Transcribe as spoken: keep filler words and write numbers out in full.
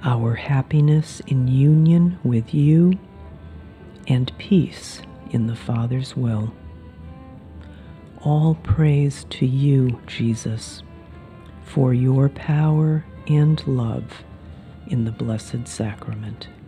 our happiness in union with you, and peace in the Father's will. All praise to you, Jesus, for your power and love in the Blessed Sacrament.